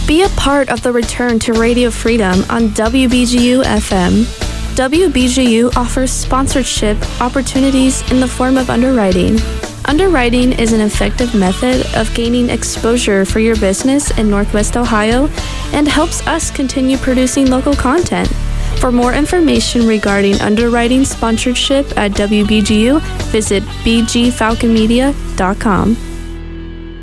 Be a part of the return to Radio Freedom on WBGU FM. WBGU offers sponsorship opportunities in the form of underwriting. Underwriting is an effective method of gaining exposure for your business in Northwest Ohio and helps us continue producing local content. For more information regarding underwriting sponsorship at WBGU, visit bgfalconmedia.com.